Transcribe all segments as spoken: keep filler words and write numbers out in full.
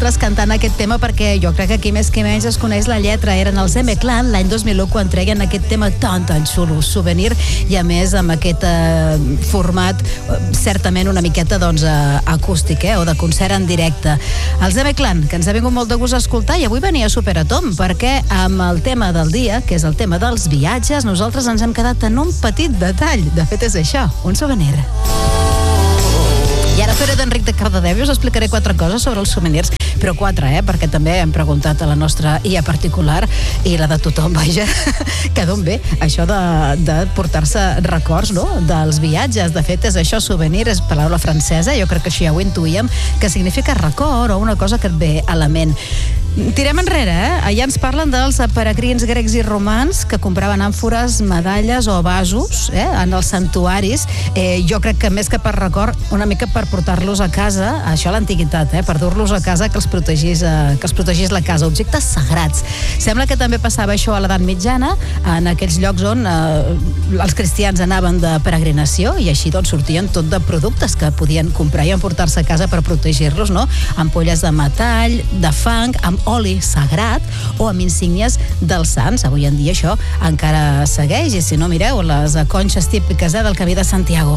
cantant aquest tema perquè jo crec que aquí més que menys es coneix la lletra. Eren els M-Clan l'any dos mil u quan treien aquest tema tan tan xulo, Souvenir, i a més amb aquest eh, format eh, certament una miqueta doncs eh, acústic, eh, o de concert en directe. Els M-Clan, que ens ha vingut molt de gust a escoltar, i avui venia Superatom perquè amb el tema del dia, que és el tema dels viatges, nosaltres ens hem quedat en un petit detall. De fet és això, un souvenir. I ara faré d'Enric de Cardedeu i us explicaré quatre coses sobre els souvenirs, però quatre, eh? Perquè també hem preguntat a la nostra I A particular i la de tothom, vaja, que d'on ve això de, de portar-se records, no?, dels viatges. De fet, és això, souvenir, és paraula francesa, jo crec que això ja ho intuïem, que significa record o una cosa que et ve a la ment. Tirem enrere, eh? Allà ens parlen dels peregrins grecs i romans que compraven àmfores, medalles o vasos eh? en els santuaris. Eh, jo crec que més que per record, una mica per portar-los a casa, això a l'antiguitat, eh? per dur-los a casa que els protegís, eh, que els protegís la casa, objectes sagrats. Sembla que també passava això a l'edat mitjana, en aquells llocs on eh, els cristians anaven de peregrinació i així doncs sortien tot de productes que podien comprar i emportar-se a casa per protegir-los, no? Ampolles de metall, de fang, amb oli sagrat o amb insígnies dels sants. Avui en dia això encara segueix, i si no, mireu les conxes típiques eh, del Camí de Santiago.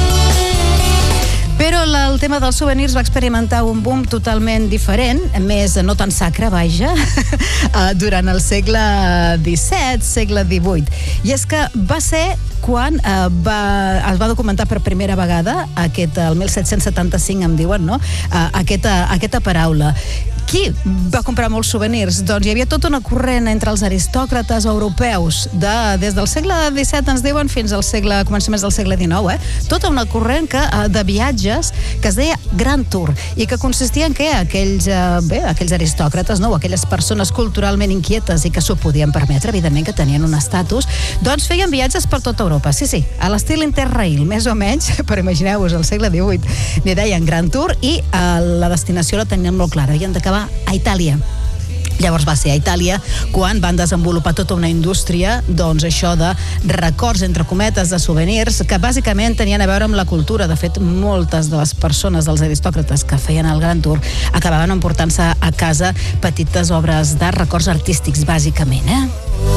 Però el tema dels souvenirs va experimentar un boom totalment diferent, més no tan sacre, vaja, durant el segle disset, segle divuit. I és que va ser quan eh, va, es va documentar per primera vegada, aquest, el mil set-cents setanta-cinc em diuen, no?, eh, aquesta, aquesta paraula. Qui va comprar molts souvenirs? Doncs hi havia tota una corrent entre els aristòcrates europeus de, des del segle disset, ens diuen, fins al segle, començaments del segle dinou, eh? Tota una corrent que, de viatges que es deia Grand Tour i que consistia en què aquells, bé, aquells aristòcrates, no?, o aquelles persones culturalment inquietes i que s'ho podien permetre, evidentment que tenien un estatus, doncs feien viatges per tota Europa. Sí, sí, a l'estil Interrail, més o menys, però imagineu-vos, al segle divuit n'hi deien Grand Tour i eh, la destinació la tenien molt clara, havien d'acabar a Itàlia. Llavors va ser a Itàlia quan van desenvolupar tota una indústria, doncs això de records, entre cometes, de souvenirs, que bàsicament tenien a veure amb la cultura. De fet, moltes de les persones, dels aristòcrates que feien el Grand Tour, acabaven emportant-se a casa petites obres d'art, records artístics, bàsicament, eh?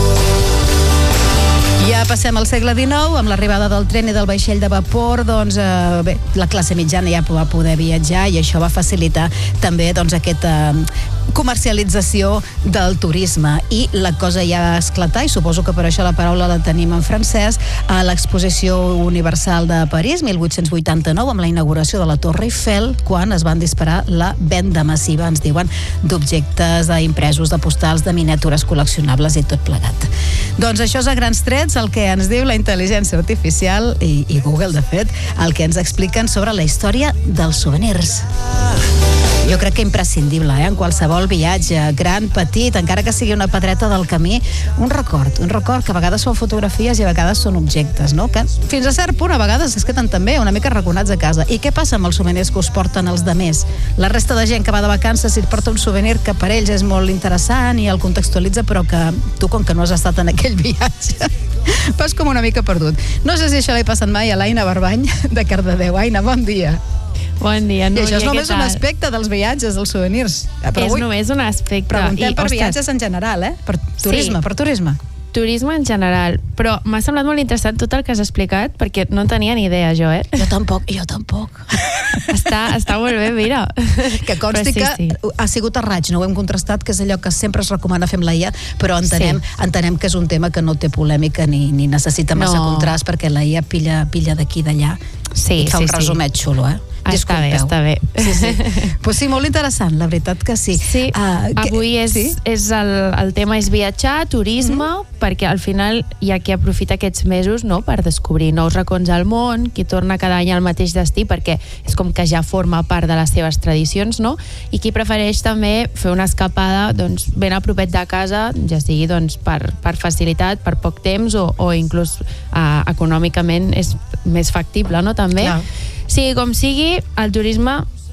Ja passem al segle dinou, amb l'arribada del tren i del vaixell de vapor, doncs, eh, bé, la classe mitjana ja va poder viatjar i això va facilitar també doncs, aquesta comercialització del turisme. I la cosa ja va esclatar, i suposo que per això la paraula la tenim en francès, a l'Exposició Universal de París, mil vuit-cents vuitanta-nou, amb la inauguració de la Torre Eiffel, quan es van disparar la venda massiva, ens diuen, d'objectes impresos, de postals, de miniatures col·leccionables i tot plegat. Doncs això és a grans trets el que ens diu la intel·ligència artificial i, i Google, de fet, el que ens expliquen sobre la història dels souvenirs. Jo crec que imprescindible, eh? En qualsevol viatge, gran, petit, encara que sigui una pedreta del camí, un record, un record que a vegades són fotografies i a vegades són objectes, no? Que fins a cert punt a vegades es queden també una mica arraconats a casa. I què passa amb els souvenirs que us porten els demés? La resta de gent que va de vacances si et porta un souvenir que per ells és molt interessant i el contextualitza, però que tu, com que no has estat en aquell viatge, vas com una mica perdut. No sé si això li ha passat mai a l'Aina Barbany de Cardedeu. Aina, bon dia. Bon dia, Núria. I això és només un aspecte dels viatges, dels souvenirs. Però és avui només un aspecte. Preguntem I, per ostres, viatges en general, eh? Per turisme, sí. per turisme. Turisme en general, però m'ha semblat molt interessant tot el que has explicat, perquè no tenia ni idea, jo, eh? Jo tampoc, jo tampoc. Està, està molt bé, mira. Que consti sí, que sí. ha sigut a raig, no ho hem contrastat, que és allò que sempre es recomana fer amb la I A, però entenem, sí. entenem que és un tema que no té polèmica ni, ni necessita massa no. contrast, perquè la I A pilla, pilla d'aquí i d'allà sí, i fa sí, un resumet sí. xulo, eh? Està bé, està bé. Sí, sí. Pues sí, molt interessant, la veritat que sí. Sí, uh, que, avui és, sí? és el, el tema és viatjar, turisme, mm-hmm. perquè al final hi ha qui aprofita aquests mesos, no?, per descobrir nous racons al món, qui torna cada any al mateix destí, perquè és com que ja forma part de les seves tradicions, no?, i qui prefereix també fer una escapada doncs, ben a propet de casa, ja sigui doncs, per, per facilitat, per poc temps, o, o inclús uh, econòmicament és més factible, no?, també. Clar. Sigui com sigui, el turisme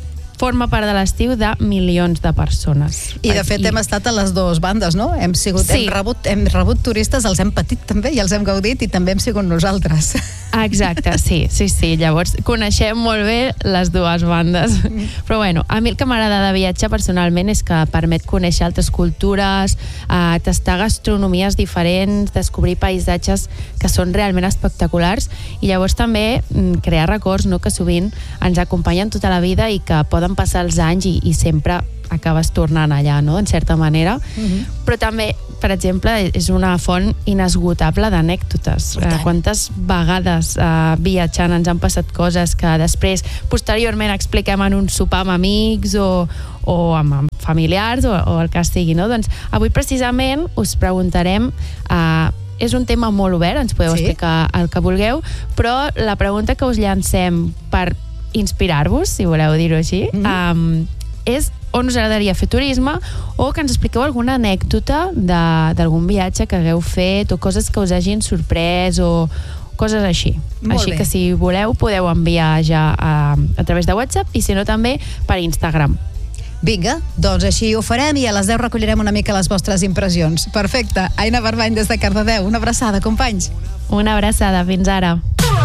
forma part de l'estiu de milions de persones. I de fet I... hem estat a les dues bandes, no? Hem sigut, sí. hem, rebut, hem rebut turistes, els hem patit també i els hem gaudit i també hem sigut nosaltres. Exacte, sí, sí, sí. Llavors coneixem molt bé les dues bandes. Mm. Però bueno, a mi el que m'agrada de viatjar personalment és que permet conèixer altres cultures, eh, tastar gastronomies diferents, descobrir paisatges que són realment espectaculars i llavors també mm, crear records, no?, que sovint ens acompanyen tota la vida i que poden passar els anys i, i sempre acabes tornant allà, no?, en certa manera. Mm-hmm. Però també, per exemple, és una font inesgotable d'anècdotes. Eh, quantes vegades eh, viatjant ens han passat coses que després, posteriorment, expliquem en un sopar amb amics o, o amb, amb familiars o, o el que sigui, no? Doncs avui precisament us preguntarem... Eh, és un tema molt obert, ens podeu sí. explicar el que vulgueu, però la pregunta que us llancem per inspirar-vos, si voleu dir-ho així, mm-hmm. um, és on us agradaria fer turisme o que ens expliqueu alguna anècdota d'algun viatge que hagueu fet o coses que us hagin sorprès o coses així. Molt així bé. Que si voleu podeu enviar ja a, a través de WhatsApp i si no també per Instagram. Vinga, doncs així ho farem i a les deu recollirem una mica les vostres impressions. Perfecte. Aina Barbany des de Cardedeu. Una abraçada, companys. Una abraçada. Fins ara.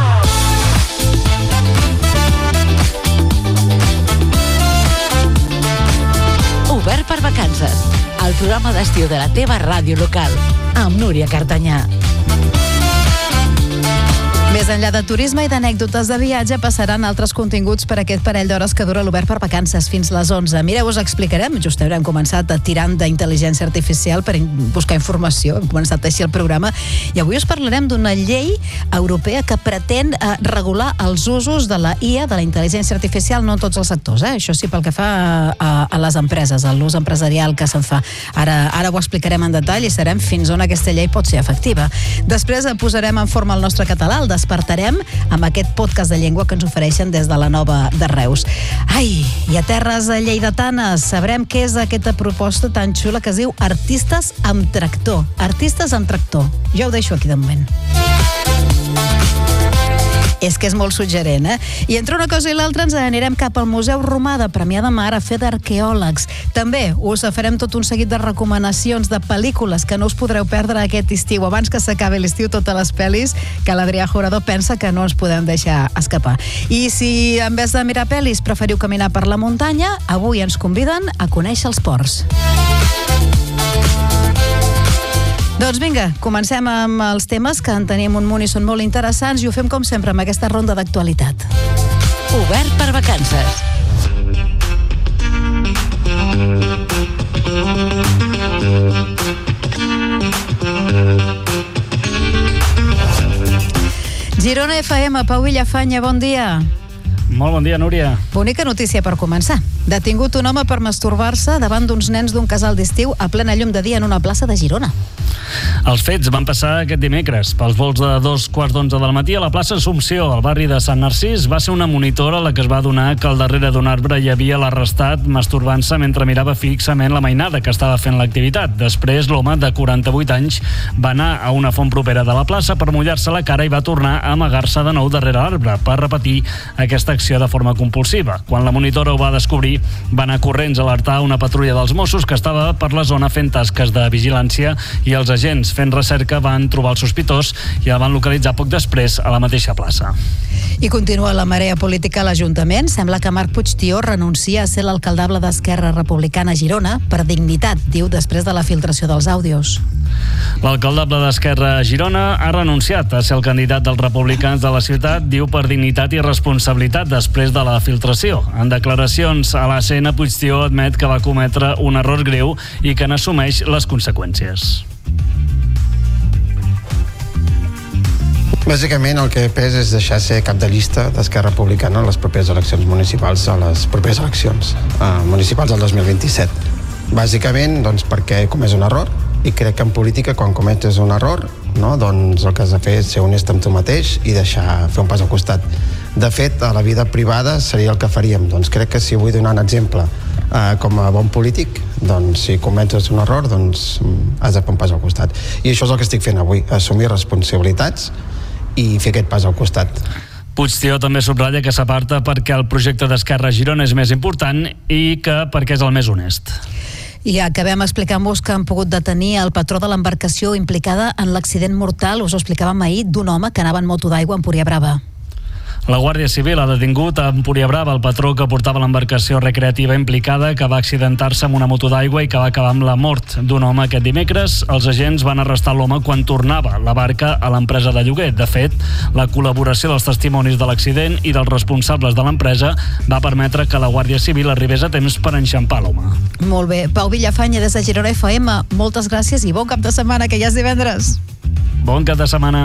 Obert per vacances. El programa d'estiu de la teva ràdio local. Amb Núria Cartanyà. Més enllà de turisme i d'anècdotes de viatge, passaran altres continguts per aquest parell d'hores que dura l'Obert per Vacances fins les onze. Mireu, us explicarem, just haurem començat tirant d'intel·ligència artificial per buscar informació, hem començat així el programa, i avui us parlarem d'una llei europea que pretén eh, regular els usos de la I A, de la intel·ligència artificial, no en tots els sectors, eh? Això sí, pel que fa a, a les empreses, a l'ús empresarial que se'n fa. Ara, ara ho explicarem en detall i serem fins on aquesta llei pot ser efectiva. Després posarem en forma el nostre català, el despertarem amb aquest podcast de llengua que ens ofereixen des de la Nova de Reus. Ai, i a terres lleidatanes sabrem què és aquesta proposta tan xula que es diu Artistes amb Tractor. Artistes amb Tractor. Jo ho deixo aquí de moment. És que és molt suggerent, eh? I entre una cosa i l'altra ens anirem cap al Museu Romà de Premià de Mar a fer d'arqueòlegs. També us farem tot un seguit de recomanacions de pel·lícules que no us podreu perdre aquest estiu. Abans que s'acabi l'estiu, totes les pel·lis que l'Adrià Jurado pensa que no ens podem deixar escapar. I si en vez de mirar pel·lis preferiu caminar per la muntanya, avui ens conviden a conèixer els ports. Doncs vinga, comencem amb els temes que en tenim un munt i són molt interessants i ho fem com sempre amb aquesta ronda d'actualitat. Obert per vacances. Girona F M, Pau Villafanya, bon dia. Molt bon dia, Núria. Bonica notícia per començar. Detingut un home per masturbar-se davant d'uns nens d'un casal d'estiu a plena llum de dia en una plaça de Girona. Els fets van passar aquest dimecres. Pels vols de dos quarts d'onze del matí a la plaça Assumpció, al barri de Sant Narcís, va ser una monitora la que es va adonar que al darrere d'un arbre hi havia l'arrestat masturbant-se mentre mirava fixament la mainada que estava fent l'activitat. Després, l'home de quaranta-vuit anys va anar a una font propera de la plaça per mullar-se la cara i va tornar a amagar-se de nou darrere l'arbre per repetir aquesta acció de forma compulsiva. Quan la monitora ho va descobrir, va anar corrents a alertar una patrulla dels Mossos que estava per la zona fent tasques de vigilància i els agents fent recerca van trobar el sospitós i el van localitzar poc després a la mateixa plaça. I continua la marea política a l'Ajuntament. Sembla que Marc Puigtió renuncia a ser l'alcaldable d'Esquerra Republicana a Girona per dignitat, diu, després de la filtració dels àudios. L'alcaldable d'Esquerra a Girona ha renunciat a ser el candidat dels republicans de la ciutat, diu, per dignitat i responsabilitat després de la filtració. En declaracions a l'A C N, Puigtió admet que va cometre un error greu i que n'assumeix les conseqüències. Bàsicament el que he pres és deixar ser cap de llista d'Esquerra Republicana en les properes eleccions municipals, a les properes eleccions uh, municipals del dos mil vint-i-set. Bàsicament, doncs, perquè he comès un error i crec que en política, quan cometes un error, no, doncs el que has de fer és ser honest amb tu mateix i deixar fer un pas al costat. De fet, a la vida privada seria el que faríem. Doncs crec que si vull donar un exemple eh, com a bon polític, doncs si cometes un error, doncs has de fer un pas al costat. I això és el que estic fent avui, assumir responsabilitats i fer aquest pas al costat. Puigtió també subratlla que s'aparta perquè el projecte d'Esquerra a Girona és més important i que perquè és el més honest. I acabem explicant-vos que han pogut detenir el patró de l'embarcació implicada en l'accident mortal, us ho explicàvem ahir, d'un home que anava en moto d'aigua a Empúria Brava. La Guàrdia Civil ha detingut a Empúria Brava el patró que portava l'embarcació recreativa implicada, que va accidentar-se amb una moto d'aigua i que va acabar amb la mort d'un home aquest dimecres. Els agents van arrestar l'home quan tornava la barca a l'empresa de lloguer. De fet, la col·laboració dels testimonis de l'accident i dels responsables de l'empresa va permetre que la Guàrdia Civil arribés a temps per enxampar l'home. Molt bé. Pau Villafanya, des de Girona F M, moltes gràcies i bon cap de setmana, que ja és divendres. Bon cap de setmana.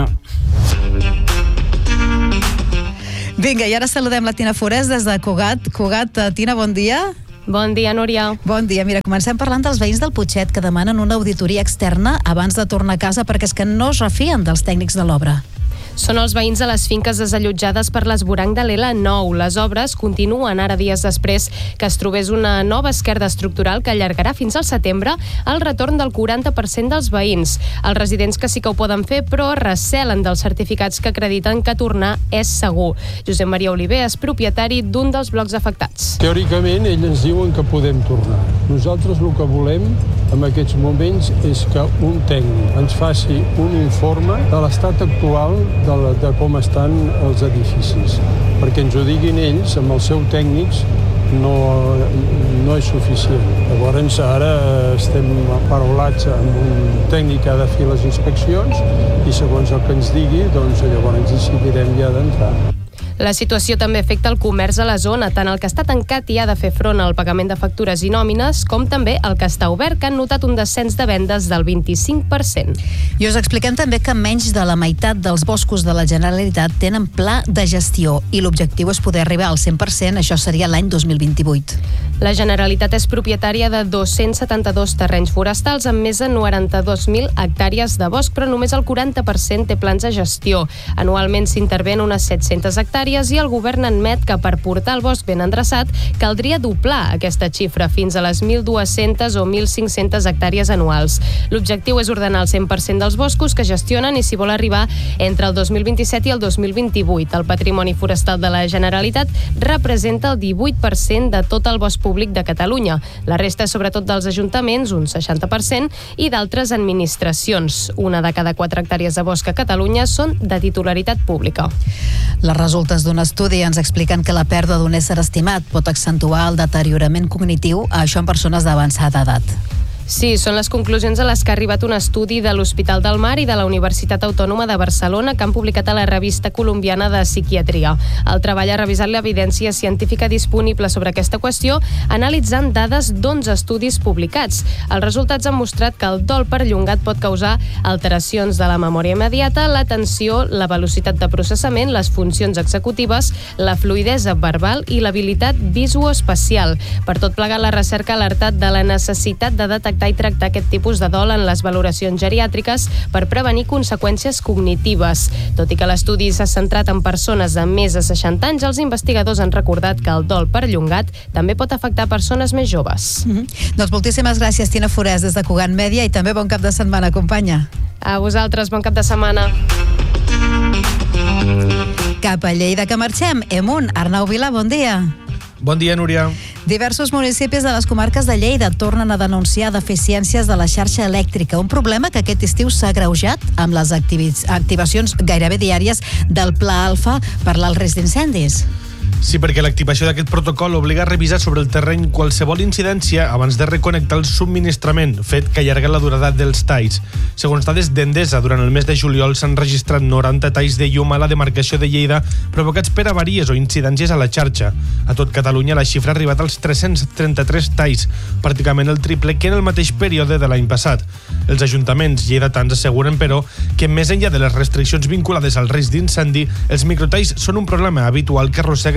Vinga, i ara saludem la Tina Forés des de Cugat. Cugat, Tina, bon dia. Bon dia, Núria. Bon dia. Mira, comencem parlant dels veïns del Putxet que demanen una auditoria externa abans de tornar a casa perquè és que no es refien dels tècnics de l'obra. Són els veïns de les finques desallotjades per l'esvoranc de l'Ela nou. Les obres continuen ara dies després que es trobés una nova esquerda estructural que allargarà fins al setembre el retorn del quaranta per cent dels veïns. Els residents que sí que ho poden fer, però recelen dels certificats que acrediten que tornar és segur. Josep Maria Oliver és propietari d'un dels blocs afectats. Teòricament, ells ens diuen que podem tornar. Nosaltres el que volem en aquests moments és que un tècnic ens faci un informe de l'estat actual de, la, de com estan els edificis, perquè ens ho diguin ells amb els seus tècnics no, no és suficient. Llavors ara estem paraulats amb un tècnic que ha de fer les inspeccions i segons el que ens digui, doncs llavors decidirem ja d'entrar. La situació també afecta el comerç a la zona, tant el que està tancat i ha de fer front al pagament de factures i nòmines, com també el que està obert, que han notat un descens de vendes del vint-i-cinc per cent. I us expliquem també que menys de la meitat dels boscos de la Generalitat tenen pla de gestió i l'objectiu és poder arribar al cent per cent, això seria l'any dos mil vint-i-vuit. La Generalitat és propietària de dos-cents setanta-dos terrenys forestals amb més de noranta-dos mil hectàrees de bosc, però només el quaranta per cent té plans de gestió. Anualment s'interven unes set-centes hectàrees i el govern admet que per portar el bosc ben endreçat caldria doblar aquesta xifra fins a les mil dues-centes o mil cinc-centes hectàrees anuals. L'objectiu és ordenar el cent per cent dels boscos que gestionen i s'hi vol arribar entre el dos mil vint-i-set i el dos mil vint-i-vuit. El patrimoni forestal de la Generalitat representa el divuit per cent de tot el bosc públic de Catalunya. La resta és sobretot dels ajuntaments, un seixanta per cent, i d'altres administracions. Una de cada quatre hectàrees de bosc a Catalunya són de titularitat pública. Les resultes d'un estudi ens expliquen que la pèrdua d'un ésser estimat pot accentuar el deteriorament cognitiu, això en persones d'avançada edat. Sí, són les conclusions a les que ha arribat un estudi de l'Hospital del Mar i de la Universitat Autònoma de Barcelona que han publicat a la revista colombiana de psiquiatria. El treball ha revisat l'evidència científica disponible sobre aquesta qüestió analitzant dades d'onze estudis publicats. Els resultats han mostrat que el dol perllongat pot causar alteracions de la memòria immediata, l'atenció, la velocitat de processament, les funcions executives, la fluïdesa verbal i l'habilitat visoespacial. Per tot plegat, la recerca ha alertat de la necessitat de detectar i tractar aquest tipus de dol en les valoracions geriàtriques per prevenir conseqüències cognitives. Tot i que l'estudi s'ha centrat en persones de més de seixanta anys, els investigadors han recordat que el dol perllongat també pot afectar persones més joves. Mm-hmm. Doncs moltíssimes gràcies, Tina Forés, des de Cugat Mèdia, i també bon cap de setmana, companya. A vosaltres, bon cap de setmana. Cap a Lleida que marxem. Emunt, Arnau Vila, bon dia. Bon dia, Núria. Diversos municipis de les comarques de Lleida tornen a denunciar deficiències de la xarxa elèctrica, un problema que aquest estiu s'ha agreujat amb les activacions gairebé diàries del Pla Alfa per l'alt risc d'incendis. Sí, perquè l'activació d'aquest protocol obliga a revisar sobre el terreny qualsevol incidència abans de reconnectar el subministrament, fet que allarga la durada dels talls. Segons dades d'Endesa, durant el mes de juliol s'han registrat noranta talls de llum a la demarcació de Lleida provocats per avaries o incidències a la xarxa. A tot Catalunya la xifra ha arribat als tres-cents trenta-tres talls, pràcticament el triple que en el mateix període de l'any passat. Els ajuntaments lleidatans asseguren, però, que més enllà de les restriccions vinculades al risc d'incendi, els microtalls són un problema habitual que arrosseguen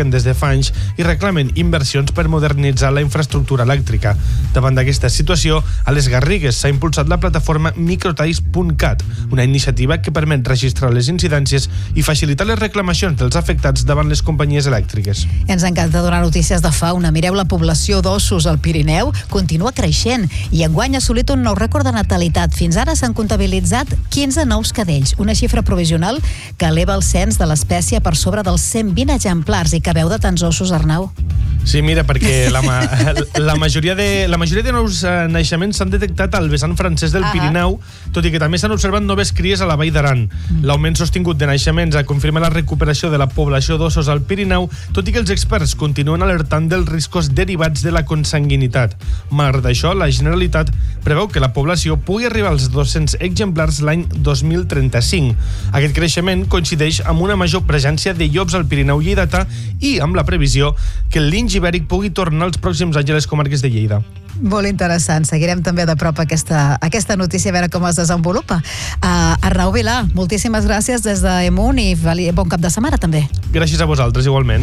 queixen des de fa anys i reclamen inversions per modernitzar la infraestructura elèctrica. Davant d'aquesta situació, a les Garrigues s'ha impulsat la plataforma microtalls punt cat, una iniciativa que permet registrar les incidències i facilitar les reclamacions dels afectats davant les companyies elèctriques. Ens encanta donar notícies de fauna. Mireu, la població d'ossos al Pirineu continua creixent i enguany ha assolit un nou rècord de natalitat. Fins ara s'han comptabilitzat quinze nous cadells, una xifra provisional que eleva el cens de l'espècie per sobre dels cent vint exemplars. I que veu de tants ossos, Arnau? Sí, mira, perquè la, ma la, majoria, de, la majoria de nous eh, naixements s'han detectat al vessant francès del Pirineu, tot i que també s'han observat noves cries a la Vall d'Aran. Mm. L'augment sostingut de naixements confirma la recuperació de la població d'ossos al Pirineu, tot i que els experts continuen alertant dels riscos derivats de la consanguinitat. Malgrat això, la Generalitat preveu que la població pugui arribar als dos-cents exemplars l'any dos mil trenta-cinc. Aquest creixement coincideix amb una major presència de llops al Pirineu lleidatà i amb la previsió que el linx ibèric pugui tornar els pròxims anys a les comarques de Lleida. Molt interessant. Seguirem també de prop aquesta, aquesta notícia, a veure com es desenvolupa. Uh, Arnau Vilà, moltíssimes gràcies des d'Emunt i bon cap de setmana també. Gràcies a vosaltres, igualment.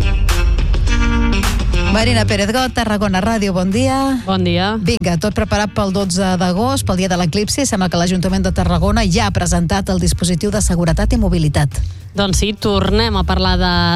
Marina Pérez Got, Tarragona Ràdio, bon dia. Bon dia. Vinga, tot preparat pel dotze d'agost, pel dia de l'eclipsi. Sembla que l'Ajuntament de Tarragona ja ha presentat el dispositiu de seguretat i mobilitat. Doncs sí, tornem a parlar de